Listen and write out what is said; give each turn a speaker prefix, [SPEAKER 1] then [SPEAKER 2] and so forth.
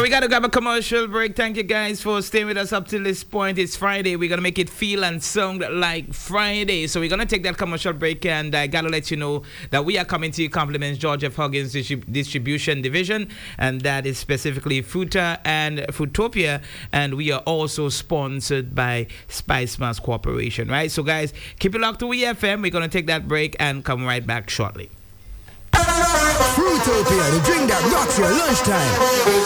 [SPEAKER 1] we got to grab a commercial break. Thank you guys for staying with us up till this point. It's Friday. We're going to make it feel and sound like Friday. So we're going to take that commercial break, and I got to let you know that we are coming to you compliments George F. Huggins Distribution Division, and that is specifically Fruta and Fruitopia, and we are also sponsored by Spice Mass Corporation, right? So guys, keep it locked to EFM. We're going to take that break and come right back shortly.
[SPEAKER 2] Fruitopia, the drink that rocks your lunchtime.